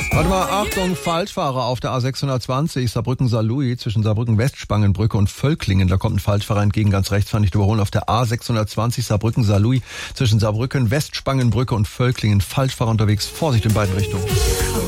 Warte mal, Achtung, Falschfahrer auf der A620, Saarbrücken-Saarlouis, zwischen Saarbrücken-Westspangenbrücke und Völklingen. Da kommt ein Falschfahrer entgegen, ganz rechts, fahr nicht überholen. Auf der A620, Saarbrücken-Saarlouis, zwischen Saarbrücken-Westspangenbrücke und Völklingen. Falschfahrer unterwegs, Vorsicht in beiden Richtungen.